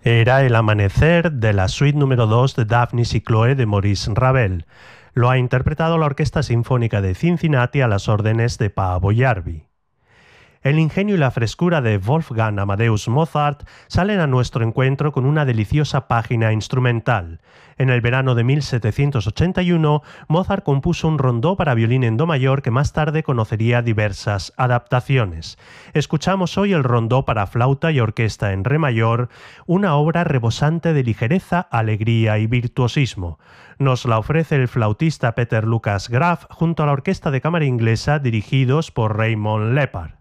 Era el amanecer de la suite número 2 de Daphnis y Chloe de Maurice Ravel. Lo ha interpretado la Orquesta Sinfónica de Cincinnati a las órdenes de Paavo Järvi. El ingenio y la frescura de Wolfgang Amadeus Mozart salen a nuestro encuentro con una deliciosa página instrumental. En el verano de 1781, Mozart compuso un rondó para violín en do mayor que más tarde conocería diversas adaptaciones. Escuchamos hoy el rondó para flauta y orquesta en re mayor, una obra rebosante de ligereza, alegría y virtuosismo. Nos la ofrece el flautista Peter Lucas Graf junto a la Orquesta de Cámara Inglesa dirigidos por Raymond Lepard.